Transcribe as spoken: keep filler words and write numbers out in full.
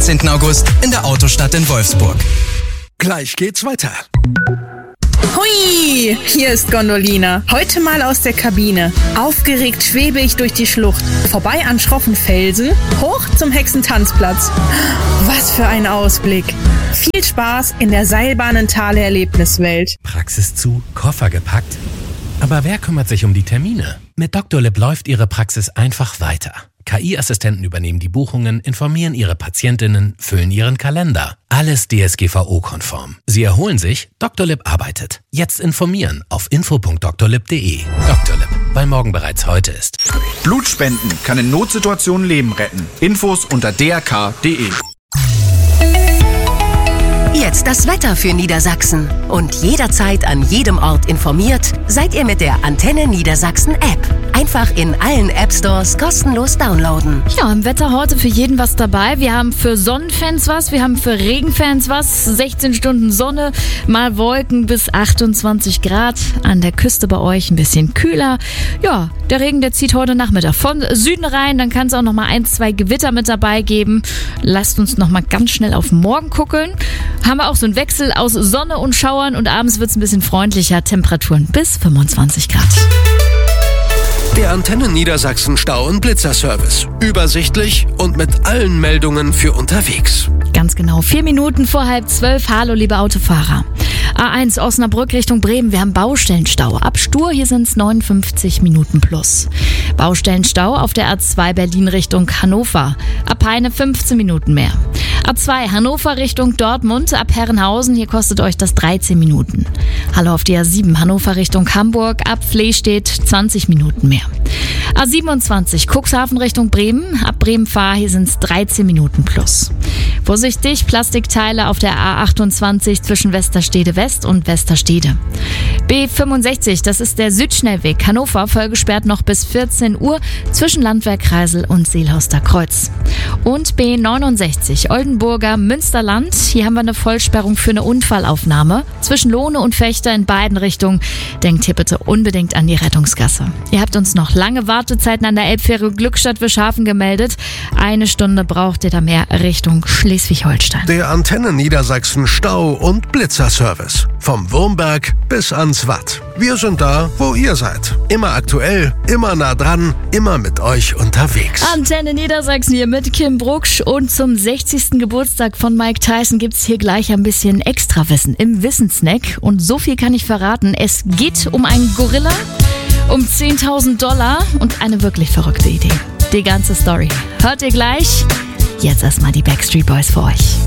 vierzehnten August in der Autostadt in Wolfsburg. Gleich geht's weiter. Hui, hier ist Gondolina. Heute mal aus der Kabine. Aufgeregt schwebe ich durch die Schlucht. Vorbei an schroffen Felsen, hoch zum Hexentanzplatz. Was für ein Ausblick. Viel Spaß in der Seilbahnentale-Erlebniswelt. Praxis zu, Koffer gepackt. Aber wer kümmert sich um die Termine? Mit Doktolib läuft Ihre Praxis einfach weiter. K I-Assistenten übernehmen die Buchungen, informieren Ihre Patientinnen, füllen Ihren Kalender. Alles D S G V O-konform. Sie erholen sich, Doktolib arbeitet. Jetzt informieren auf info punkt doktolib punkt de. Doktolib, weil morgen bereits heute ist. Blutspenden kann in Notsituationen Leben retten. Infos unter d r k punkt de. Jetzt das Wetter für Niedersachsen. Und jederzeit an jedem Ort informiert, seid ihr mit der Antenne Niedersachsen App. Einfach in allen App Stores kostenlos downloaden. Ja, im Wetter heute für jeden was dabei. Wir haben für Sonnenfans was, wir haben für Regenfans was. sechzehn Stunden Sonne, mal Wolken bis achtundzwanzig Grad. An der Küste bei euch ein bisschen kühler. Ja, der Regen, der zieht heute Nachmittag von Süden rein. Dann kann es auch noch mal ein, zwei Gewitter mit dabei geben. Lasst uns noch mal ganz schnell auf morgen gucken. Haben wir auch so einen Wechsel aus Sonne und Schauern und abends wird es ein bisschen freundlicher. Temperaturen bis fünfundzwanzig Grad. Der Antenne Niedersachsen Stau- und Blitzerservice. Übersichtlich und mit allen Meldungen für unterwegs. Ganz genau. Vier Minuten vor halb zwölf. Hallo, liebe Autofahrer. A eins Osnabrück Richtung Bremen. Wir haben Baustellenstau. Ab Stur, hier sind es neunundfünfzig Minuten plus. Baustellenstau auf der A zwei Berlin Richtung Hannover. Ab Peine fünfzehn Minuten mehr. A zwei Hannover Richtung Dortmund. Ab Herrenhausen, hier kostet euch das dreizehn Minuten. Hallo auf die A sieben Hannover Richtung Hamburg. Ab Flehstedt zwanzig Minuten mehr. A siebenundzwanzig Cuxhaven Richtung Bremen. Ab Bremen-Fahr, hier sind es dreizehn Minuten plus. Vorsichtig, Plastikteile auf der A achtundzwanzig zwischen Westerstede West und Westerstede. B fünfundsechzig, das ist der Südschnellweg Hannover, vollgesperrt noch bis vierzehn Uhr zwischen Landwehr Kreisel und Seelhauster Kreuz. Und B neunundsechzig, Oldenburger Münsterland, hier haben wir eine Vollsperrung für eine Unfallaufnahme zwischen Lohne und Fechter in beiden Richtungen. Denkt hier bitte unbedingt an die Rettungsgasse. Ihr habt uns noch lange Wartezeiten an der Elbfähre Glückstadt-Wischhafen gemeldet. Eine Stunde braucht ihr da mehr Richtung Schleswig-Holstein. Der Antenne Niedersachsen Stau- und Blitzerservice. Vom Wurmberg bis ans Watt. Wir sind da, wo ihr seid. Immer aktuell, immer nah dran, immer mit euch unterwegs. Antenne Niedersachsen hier mit Kim Brucksch. Und zum sechzigsten Geburtstag von Mike Tyson gibt's hier gleich ein bisschen Extrawissen im Wissensnack. Und so viel kann ich verraten. Es geht um einen Gorilla, um zehntausend Dollar und eine wirklich verrückte Idee. Die ganze Story hört ihr gleich. Jetzt erstmal die Backstreet Boys für euch.